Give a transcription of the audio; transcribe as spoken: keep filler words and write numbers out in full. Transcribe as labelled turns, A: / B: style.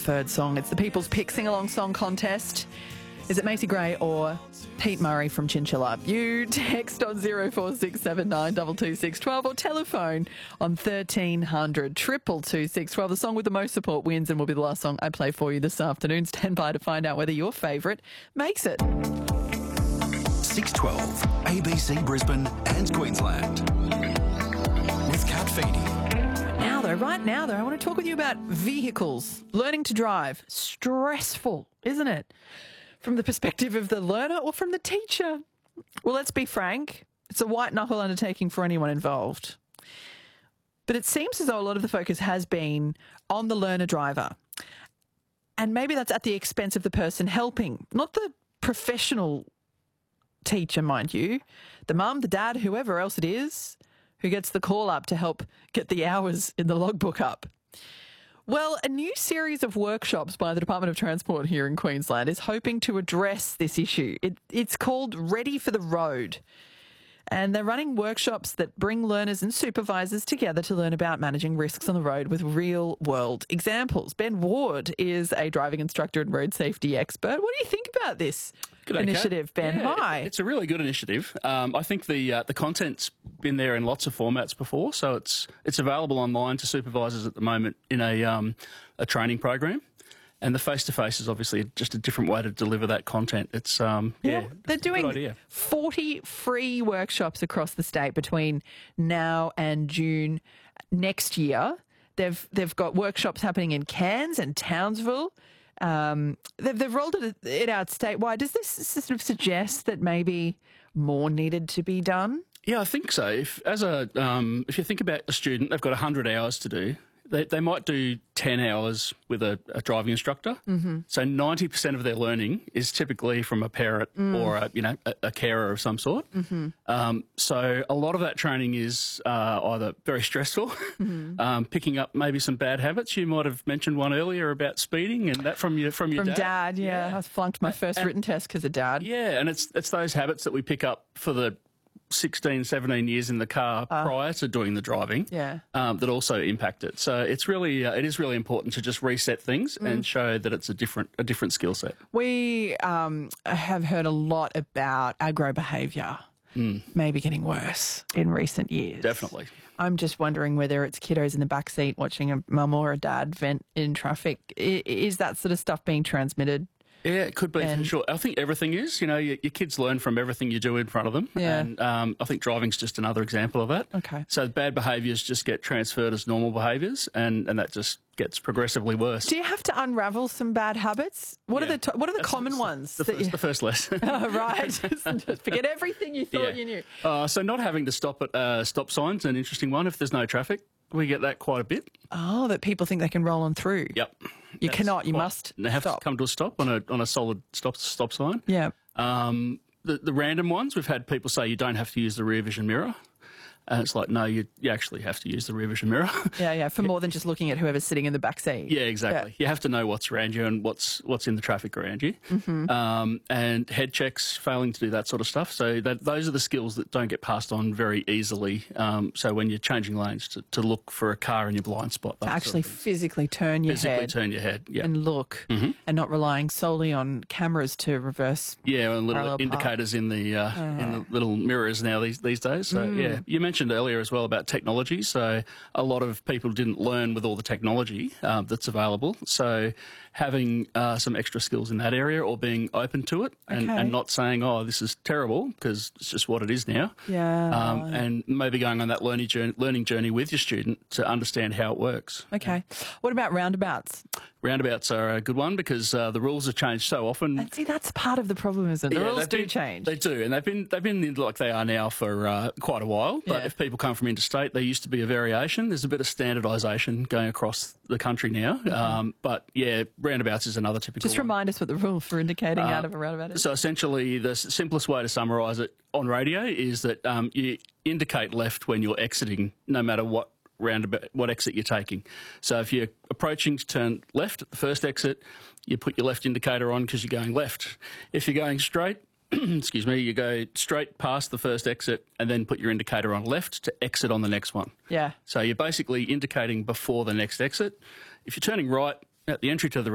A: preferred song. It's the People's Pick Sing-Along Song Contest. Is it Macy Gray or Pete Murray from Chinchilla? You text on zero four six seven nine two two six one two or telephone on thirteen hundred two two six one two. The song with the most support wins and will be the last song I play for you this afternoon. Stand by to find out whether your favourite makes it.
B: six twelve, A B C Brisbane and Queensland. With Kat Feeney.
A: Now though, right now though, I want to talk with you about vehicles. Learning to drive. Stressful, isn't it? From the perspective of the learner or from the teacher? Well, let's be frank. It's a white-knuckle undertaking for anyone involved. But it seems as though a lot of the focus has been on the learner-driver. And maybe that's at the expense of the person helping, not the professional teacher, mind you. The mum, the dad, whoever else it is, who gets the call up to help get the hours in the logbook up. Well, a new series of workshops by the Department of Transport here in Queensland is hoping to address this issue. It, it's called Ready for the Road. And they're running workshops that bring learners and supervisors together to learn about managing risks on the road with real-world examples. Ben Ward is a driving instructor and road safety expert. What do you think about this
C: G'day,
A: initiative,
C: Kat.
A: Ben?
C: Yeah,
A: Hi.
C: It's a really good initiative. Um, I think the uh, the content's been there in lots of formats before, so it's it's available online to supervisors at the moment in a um, a training program. And the face-to-face is obviously just a different way to deliver that content. It's um, yeah,
A: yeah, they're doing forty free workshops across the state between now and June next year. They've they've got workshops happening in Cairns and Townsville. Um, they've they've rolled it, it out statewide. Does this sort of suggest that maybe more needed to be done?
C: Yeah, I think so. If as a um, if you think about a student, they've got one hundred hours to do. They, they might do ten hours with a, a driving instructor. Mm-hmm. So ninety percent of their learning is typically from a parent mm. or a, you know, a, a carer of some sort. Mm-hmm. Um, so a lot of that training is uh, either very stressful, mm-hmm. um, picking up maybe some bad habits. You might have mentioned one earlier about speeding and that from your from your
A: from
C: dad.
A: dad, yeah. yeah. I flunked my first
C: and,
A: written test because of dad.
C: Yeah, and it's it's those habits that we pick up for the sixteen, seventeen years in the car uh, prior to doing the driving
A: yeah.
C: um, that also impact it. So it's really, uh, it is really important to just reset things mm. and show that it's a different, a different skill set.
A: We um, have heard a lot about aggro behaviour mm. maybe getting worse in recent years.
C: Definitely.
A: I'm just wondering whether it's kiddos in the back seat watching a mum or a dad vent in traffic. Is that sort of stuff being transmitted?
C: Yeah, it could be
A: and,
C: for sure. I think everything is. You know, your, your kids learn from everything you do in front of them.
A: Yeah.
C: And um, I think driving's just another example of that.
A: Okay.
C: So bad behaviours just get transferred as normal behaviours, and, and that just gets progressively worse.
A: Do you have to unravel some bad habits? What
C: yeah.
A: are the to- What are the
C: That's
A: common
C: the,
A: ones?
C: The,
A: that
C: first,
A: you...
C: the first lesson.
A: Oh, right. Just forget everything you thought
C: yeah.
A: you knew.
C: Uh, so not having to stop at uh, stop signs, an interesting one if there's no traffic. We get that quite a bit.
A: Oh, that people think they can roll on through.
C: Yep.
A: You
C: That's
A: cannot. You
C: quite,
A: must
C: They have
A: stop.
C: to come to a stop on a on a solid stop stop sign.
A: Yeah.
C: Um, the, the random ones, we've had people say you don't have to use the rear vision mirror. And it's like, no, you you actually have to use the rear vision mirror.
A: Yeah, yeah, for more than just looking at whoever's sitting in the back seat.
C: Yeah, exactly. Yeah. You have to know what's around you and what's what's in the traffic around you. Mm-hmm. Um, and head checks, failing to do that sort of stuff. So that, those are the skills that don't get passed on very easily. Um, so when you're changing lanes, to, to look for a car in your blind spot.
A: To actually
C: sort of
A: physically turn your
C: physically
A: head.
C: turn your head, yeah.
A: And look, mm-hmm. and not relying solely on cameras to reverse.
C: Yeah, and little indicators
A: park.
C: in the uh, uh. in the little mirrors now these these days. So mm. yeah, you mentioned earlier as well about about technology. So a lot of people didn't learn with all the technology uh, that's available. So having uh, some extra skills in that area or being open to it and,
A: okay.
C: and not saying, oh, this is terrible because it's just what it is now.
A: Yeah.
C: Um, and maybe going on that learning journey, learning journey with your student to understand how it works.
A: Okay. What about roundabouts?
C: Roundabouts are a good one because uh, the rules have changed so often.
A: And see, that's part of the problem, isn't it? The
C: yeah,
A: rules do
C: been,
A: change.
C: They do, and they've been they've been like they are now for uh, quite a while. But
A: yeah.
C: if people come from interstate, there used to be a variation. There's a bit of standardisation going across the country now. Mm-hmm. Um, but yeah, roundabouts is another typical
A: Just
C: one.
A: remind us what the rule for indicating uh, out of a roundabout is.
C: So essentially, the simplest way to summarise it on radio is that um, you indicate left when you're exiting, no matter what roundabout, what exit you're taking. So if you're approaching to turn left at the first exit, you put your left indicator on because you're going left. If you're going straight, excuse me, you go straight past the first exit and then put your indicator on left to exit on the next one.
A: Yeah.
C: So you're basically indicating before the next exit. If you're turning right at the entry to the